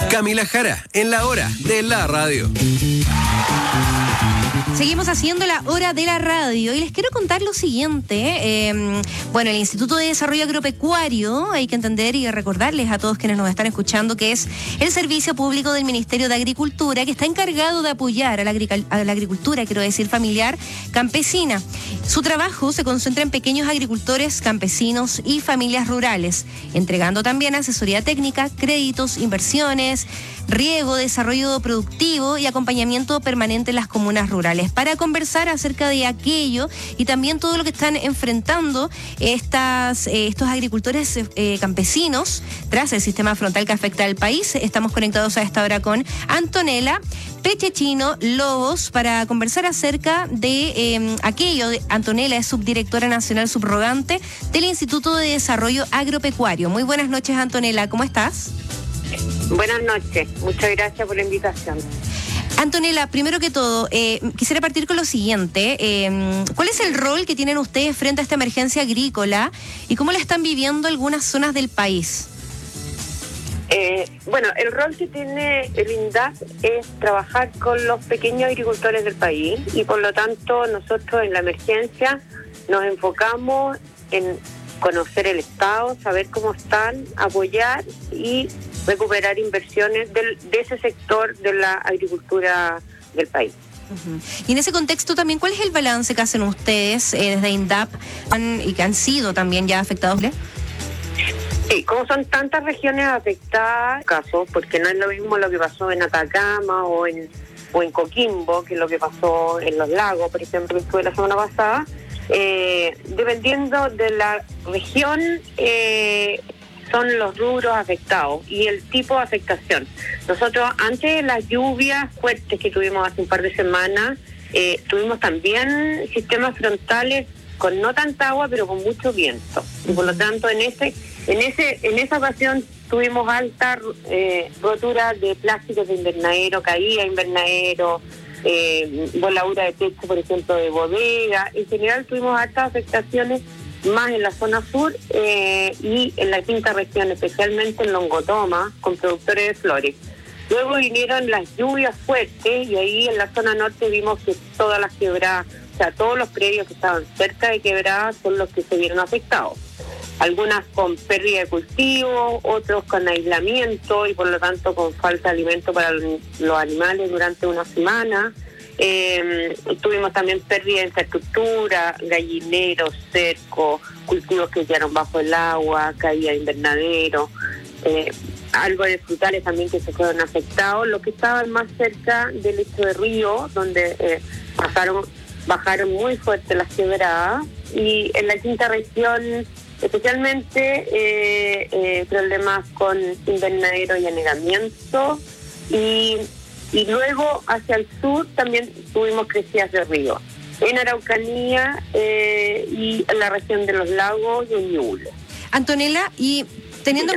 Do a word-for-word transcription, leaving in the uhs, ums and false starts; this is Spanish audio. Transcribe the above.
Camila Jara, en la hora de la radio. Seguimos haciendo la hora de la radio y les quiero contar lo siguiente. Eh, bueno, el Instituto de Desarrollo Agropecuario, hay que entender y recordarles a todos quienes nos están escuchando que es el servicio público del Ministerio de Agricultura que está encargado de apoyar a la, agric- a la agricultura, quiero decir, familiar campesina. Su trabajo se concentra en pequeños agricultores, campesinos y familias rurales, entregando también asesoría técnica, créditos, inversiones, riego, desarrollo productivo y acompañamiento permanente en las comunas rurales. Para conversar acerca de aquello y también todo lo que están enfrentando estas, eh, estos agricultores eh, campesinos tras el sistema frontal que afecta al país, estamos conectados a esta hora con Antonella Pechechino Lobos para conversar acerca de eh, aquello. Antonella es subdirectora nacional subrogante del Instituto de Desarrollo Agropecuario. Muy buenas noches, Antonella, ¿cómo estás? Buenas noches, muchas gracias por la invitación. Antonella, primero que todo, eh, quisiera partir con lo siguiente. Eh, ¿Cuál es el rol que tienen ustedes frente a esta emergencia agrícola y cómo la están viviendo algunas zonas del país? Eh, bueno, el rol que tiene el INDAP es trabajar con los pequeños agricultores del país y por lo tanto nosotros en la emergencia nos enfocamos en conocer el estado, saber cómo están, apoyar y recuperar inversiones del, de ese sector de la agricultura del país. Uh-huh. Y en ese contexto también, ¿cuál es el balance que hacen ustedes eh, desde INDAP han, y que han sido también ya afectados? Sí, como son tantas regiones afectadas, casos, porque no es lo mismo lo que pasó en Atacama o en, o en Coquimbo, que lo que pasó en Los Lagos, por ejemplo, que estuve la semana pasada. Eh, dependiendo de la región, eh, son los rubros afectados y el tipo de afectación. Nosotros, antes de las lluvias fuertes que tuvimos hace un par de semanas, eh, tuvimos también sistemas frontales con no tanta agua, pero con mucho viento. Y por lo tanto, en ese, en ese, en esa ocasión tuvimos alta eh, rotura de plásticos de invernadero, caída de invernadero, eh, voladura de techo, por ejemplo, de bodega. En general tuvimos altas afectaciones más en la zona sur eh, y en la quinta región, especialmente en Longotoma, con productores de flores. Luego vinieron las lluvias fuertes y ahí en la zona norte vimos que todas las quebradas, o sea, todos los predios que estaban cerca de quebradas son los que se vieron afectados. Algunas con pérdida de cultivo, otros con aislamiento y por lo tanto con falta de alimento para los animales durante una semana. Eh, tuvimos también pérdida de infraestructura, gallineros, cercos, cultivos que quedaron bajo el agua, caída de invernadero, eh, algo de frutales también que se fueron afectados. Los que estaban más cerca del lecho de río, donde eh, bajaron, bajaron muy fuerte las quebradas, y en la quinta región especialmente eh, eh, problemas con invernadero y anegamiento, y Y luego hacia el sur también tuvimos crecidas de río, en Araucanía eh, y en la región de los lagos y en Ñuble. Antonella, y teniendo